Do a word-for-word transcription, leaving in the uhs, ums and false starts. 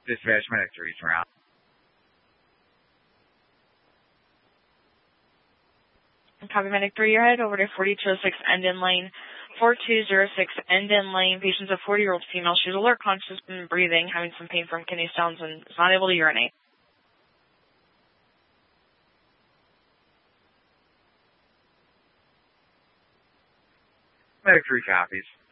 Dispatch Medic three surround. Copy Medic three, you're headed over to forty-two oh six End-In Lane, forty-two oh six End-In Lane. Patient's a forty-year-old female. She's alert, conscious, and breathing, having some pain from kidney stones, and is not able to urinate. Medic three copies.